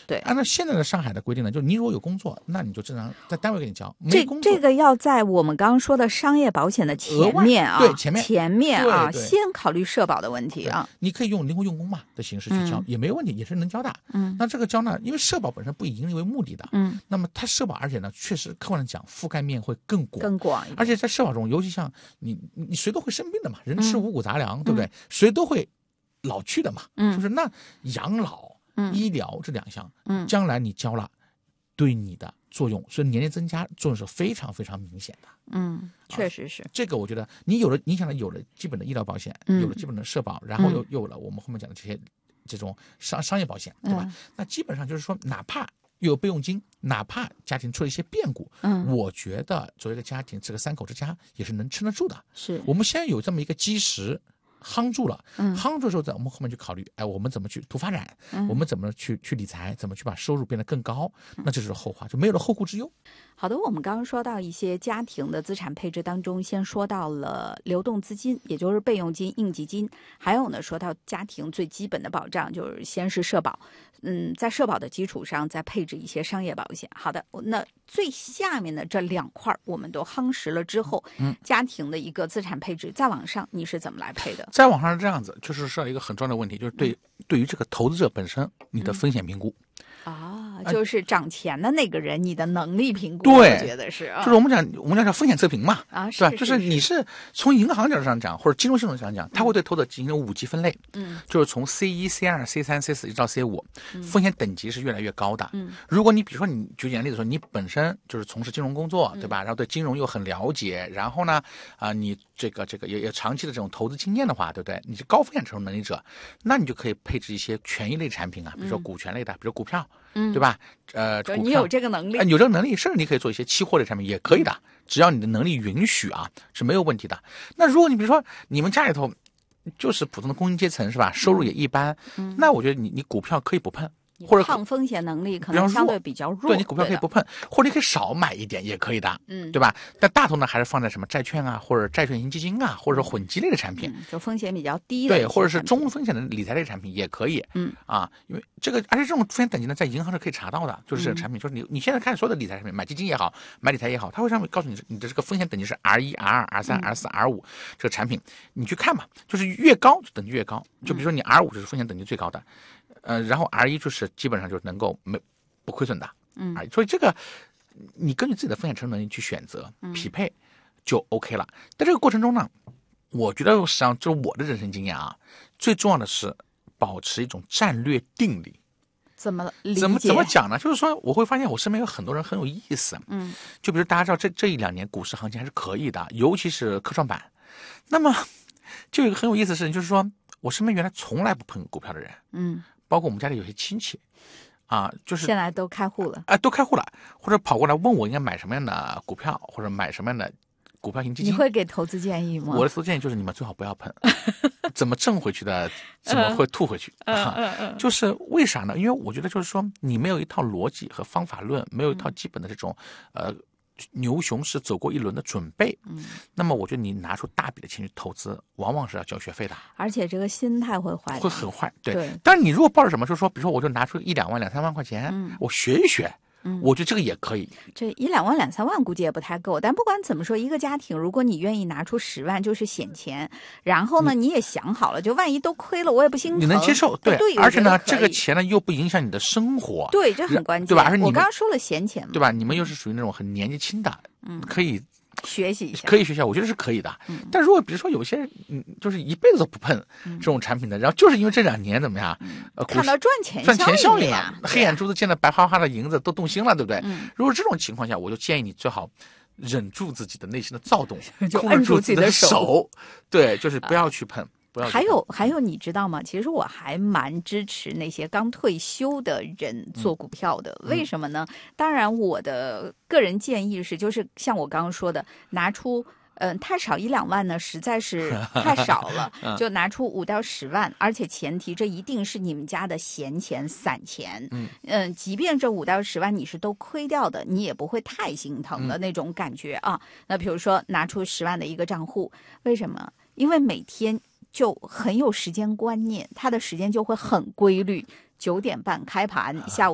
对， 按照现在的上海的规定呢，就你如果有工作，那你就正常在单位给你交，没工作这个要在我们刚刚说的商业保险的前面啊， 对前面啊， 对先考虑社保的问题啊。 你可以用灵活用工嘛的形式去交，也没问题，也是能交的。那这个交呢，因为社保本身不以盈利为目的的，那么它社保而且呢，确实客观的讲，覆盖面会更广一点，而且在社保中，尤其像你谁都会生病的嘛，人吃五谷杂粮，对不对？谁都会老去的嘛，就是那养老、医疗这两项，将来你交了，对你的作用，所以年龄增加作用是非常非常明显的。 确实是。 这个我觉得你有了，你想有了基本的医疗保险，有了基本的社保，然后又有了我们后面讲的这种商业保险，对吧？那基本上就是说，哪怕又有备用金，哪怕家庭出了一些变故，我觉得作为一个家庭，这个3口之家也是能撑得住的。 是我们先有这么一个基石。夯住了，夯住之后，我们后面就考虑，我们怎么去图发展，我们怎么去理财，怎么去把收入变得更高，那这就是后话，就没有了后顾之忧。 好的，我们刚刚说到一些家庭的资产配置当中，先说到了流动资金，也就是备用金、应急金，还有呢，说到家庭最基本的保障，就是先是社保，在社保的基础上再配置一些商业保险。好的，那最下面的这2块我们都夯实了之后，家庭的一个资产配置再往上，你是怎么来配的？ 再往上是这样子，就是说一个很重要的问题，就是对于这个投资者本身，你的风险评估。 就是涨钱的那个人，你的能力评估， 对， 我觉得是， 就是我们讲风险测评嘛， 是吧？ 就是你是从银行角度上讲，或者金融系统上讲，它会对投资者进行5级分类，就是从 C1、C2、C3、C4 一直到 C5，风险等级是越来越高的。如果你比如说你举简单例子说，你本身就是从事金融工作，对吧？然后对金融又很了解，然后呢，你这个也长期的这种投资经验的话，对不对？你是高风险承受能力者，那你就可以配置一些权益类产品啊，比如说股权类的，比如股票。对吧？ 你有这个能力， 有这个能力，甚至你可以做一些期货类产品，也可以的，只要你的能力允许啊，是没有问题的。那如果你比如说你们家里头就是普通的工人阶层，是吧？收入也一般，那我觉得你股票可以不碰。或者抗风险能力可能相对比较弱， 对，你股票可以不碰，或者你可以少买一点也可以的，对吧？但大头呢还是放在什么债券啊，或者债券型基金啊，或者混基类的产品， 就风险比较低的， 对，或者是中风险的理财类产品也可以，因为这个，而且这种风险等级呢，在银行是可以查到的，就是这个产品，就是你现在看所有的理财产品，买基金也好，买理财也好，它会上面告诉你的这个风险等级是 R1、R2、R3、R4、R5，这个产品你去看嘛，就是越高就等级越高，就比如说你 R5 就是风险等级最高的。然后 R1 就是基本上就是能够不亏损的，所以这个你根据自己的风险承受能力去选择匹配就 OK 了。在这个过程中呢，我觉得实际上就是我的人生经验啊，最重要的是保持一种战略定力。 怎么讲呢？就是说我会发现我身边有很多人很有意思，就比如大家知道这1-2年股市行情还是可以的，尤其是科创板。那么就有一个很有意思的事情，就是说我身边原来从来不碰股票的人，包括我们家里有些亲戚，就是现在都开户了， 都开户了，或者跑过来问我应该买什么样的股票，或者买什么样的股票型基金。 你会给投资建议吗？ 我的投资建议就是你们最好不要碰，怎么挣回去的，怎么会吐回去，就是为啥呢？因为我觉得就是说你没有一套逻辑和方法论，没有一套基本的这种牛熊市走过一轮的准备，那么我觉得你拿出大笔的钱去投资，往往是要交学费的， 而且这个心态会坏， 会很坏。对，但是你如果抱着什么，就是说，比如说我就拿出1-2万、2-3万块钱，我学一学。我觉得这个也可以， 这1-2万、2-3万估计也不太够，但不管怎么说，一个家庭如果你愿意拿出10万，就是显钱，然后呢，你也想好了，就万一都亏了，我也不心疼， 你能接受，对，而且呢，这个钱呢又不影响你的生活， 对，这很关键， 对吧？而且我刚刚说了闲钱嘛， 对吧？你们又是属于那种很年纪轻的，可以学习一下， 可以学习，我觉得是可以的。但如果比如说有些人，就是一辈子都不碰这种产品的，然后就是因为这2年怎么样， 看到赚钱效应了，黑眼珠子见到白花花的银子都动心了，对不对？如果这种情况下，我就建议你最好忍住自己的内心的躁动， 就摁住自己的手， 对，就是不要去碰。 还有，你知道吗？其实我还蛮支持那些刚退休的人做股票的。为什么呢？当然，我的个人建议是，就是像我刚刚说的，拿出太少1-2万呢，实在是太少了，就拿出5到10万，而且前提这一定是你们家的闲钱、散钱。即便这5到10万你是都亏掉的，你也不会太心疼的那种感觉啊。那比如说拿出10万的一个账户，为什么？因为每天就很有时间观念，他的时间就会很规律，9点半开盘，下午